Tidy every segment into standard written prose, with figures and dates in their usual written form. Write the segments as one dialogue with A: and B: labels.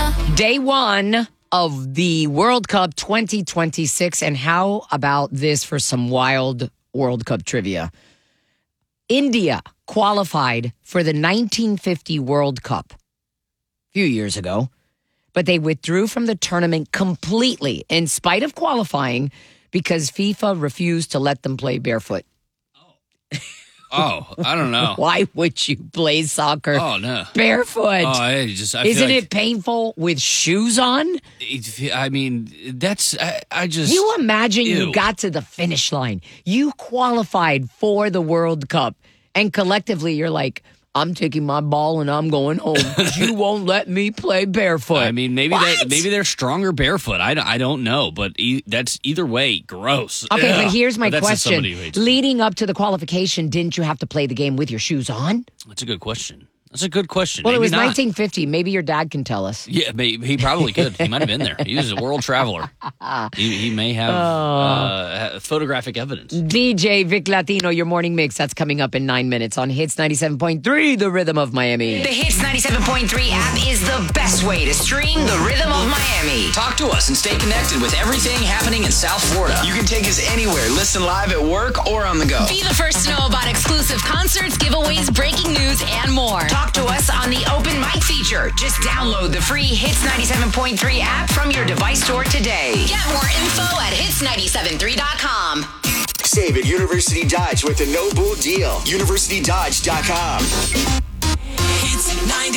A: Day one of the World Cup 2026. And how about this for some wild World Cup trivia? India qualified for the 1950 World Cup a few years ago, but they withdrew from the tournament completely in spite of qualifying because FIFA refused to let them play barefoot.
B: Oh, I don't know.
A: Why would you play soccer barefoot? Isn't it painful with shoes on?
B: I mean,
A: You imagine you got to the finish line. You qualified for the World Cup, and collectively you're like, I'm taking my ball and I'm going home. You won't let me play barefoot.
B: I mean, maybe they're stronger barefoot. I don't know, but that's either way gross.
A: Okay, but here's my question. Leading up to the qualification, didn't you have to play the game with your shoes on?
B: That's a good question. Well,
A: it was 1950. Maybe your dad can tell us.
B: Yeah, he probably could. He might have been there. He was a world traveler. He may have photographic evidence.
A: DJ Vic Latino, your morning mix. That's coming up in 9 minutes on Hits 97.3, The Rhythm of Miami.
C: The Hits 97.3 app is the best way to stream The Rhythm of Miami.
D: Talk to us and stay connected with everything happening in South Florida. You can take us anywhere. Listen live at work or on the go.
C: Be the first to know about exclusive concerts, giveaways, breaking news, and more. Talk to us on the open mic feature. Just download the free Hits 97.3 app from your device store today. Get more info at hits973.com.
E: Save at University Dodge with a no-bull deal. UniversityDodge.com.
F: Hits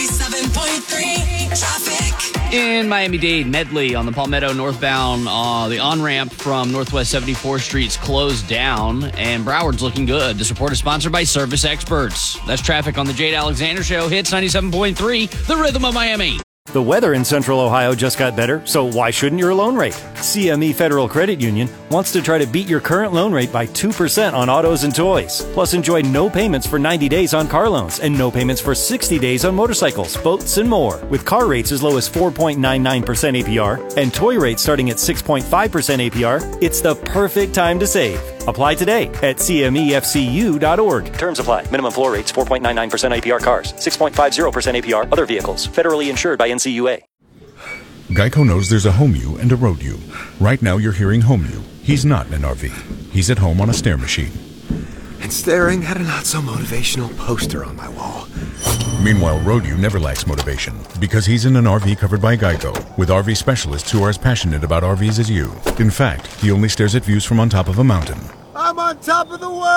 F: 97.3 traffic.
B: In Miami-Dade, Medley on the Palmetto northbound, the on-ramp from Northwest 74th Street's closed down, and Broward's looking good. The support is sponsored by Service Experts. That's traffic on the Jade Alexander Show. Hits 97.3, The Rhythm of Miami.
G: The weather in Central Ohio just got better, so why shouldn't your loan rate? CME Federal Credit Union wants to try to beat your current loan rate by 2% on autos and toys. Plus, enjoy no payments for 90 days on car loans and no payments for 60 days on motorcycles, boats, and more. With car rates as low as 4.99% APR and toy rates starting at 6.5% APR, it's the perfect time to save. Apply today at CMEFCU.org. Terms apply. Minimum floor rates 4.99% APR cars, 6.50% APR other vehicles. Federally insured by NCUA.
H: Geico knows there's a home you and a road you. Right now you're hearing home you. He's not in an RV. He's at home on a stair machine.
I: And staring at a not-so-motivational poster on my wall.
H: Meanwhile, road you never lacks motivation because he's in an RV covered by Geico with RV specialists who are as passionate about RVs as you. In fact, he only stares at views from on top of a mountain.
I: I'm on top of the world!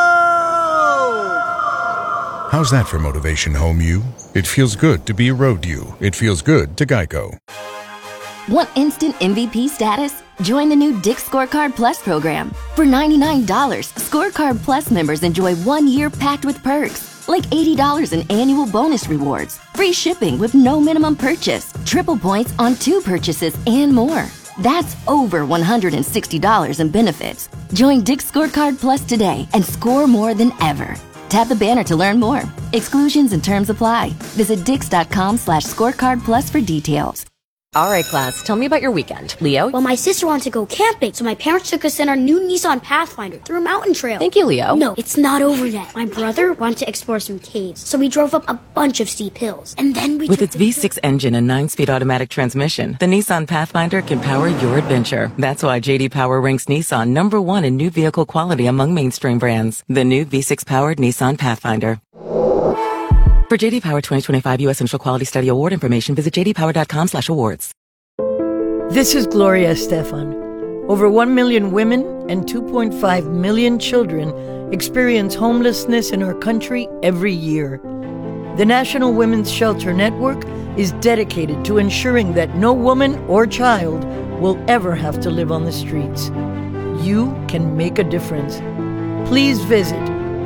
H: How's that for motivation, home you? It feels good to be a road you. It feels good to Geico.
J: Want instant MVP status? Join the new Dick's Scorecard Plus program. For $99, Scorecard Plus members enjoy 1 year packed with perks, like $80 in annual bonus rewards, free shipping with no minimum purchase, triple points on 2 purchases, and more. That's over $160 in benefits. Join Dick's Scorecard Plus today and score more than ever. Tap the banner to learn more. Exclusions and terms apply. Visit dix.com/scorecardplus for details.
K: All right, class, tell me about your weekend. Leo?
L: Well, my sister wanted to go camping, so my parents took us in our new Nissan Pathfinder through a mountain trail.
K: Thank you, Leo.
L: No, it's not over yet. My brother wanted to explore some caves, so we drove up a bunch of steep hills. And then
M: With its V6 engine and 9-speed automatic transmission, the Nissan Pathfinder can power your adventure. That's why J.D. Power ranks Nissan #1 in new vehicle quality among mainstream brands. The new V6-powered Nissan Pathfinder. For J.D. Power 2025 U.S. Central Quality Study Award information, visit jdpower.com/awards.
N: This is Gloria Estefan. Over 1 million women and 2.5 million children experience homelessness in our country every year. The National Women's Shelter Network is dedicated to ensuring that no woman or child will ever have to live on the streets. You can make a difference. Please visit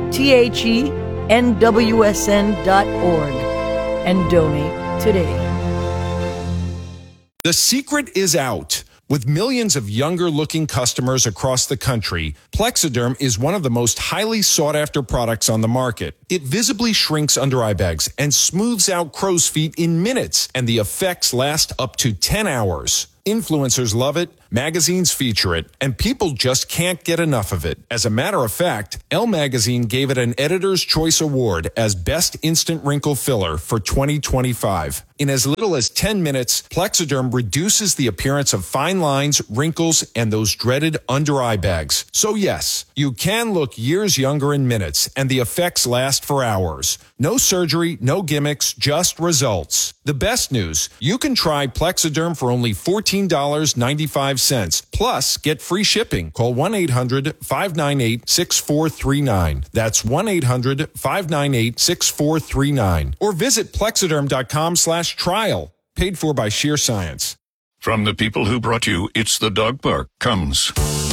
N: THENWSN.org and donate today.
O: The secret is out. With millions of younger-looking customers across the country, Plexiderm is one of the most highly sought-after products on the market. It visibly shrinks under eye bags and smooths out crow's feet in minutes, and the effects last up to 10 hours. Influencers love it, magazines feature it, and people just can't get enough of it. As a matter of fact, Elle Magazine gave it an Editor's Choice Award as Best Instant Wrinkle Filler for 2025. In as little as 10 minutes, Plexiderm reduces the appearance of fine lines, wrinkles, and those dreaded under-eye bags. So yes, you can look years younger in minutes, and the effects last for hours. No surgery, no gimmicks, just results. The best news, you can try Plexiderm for only $14.95. Plus, get free shipping. Call 1-800-598-6439. That's 1-800-598-6439. Or visit Plexiderm.com/trial. Paid for by Sheer Science.
P: From the people who brought you It's the Dog Park comes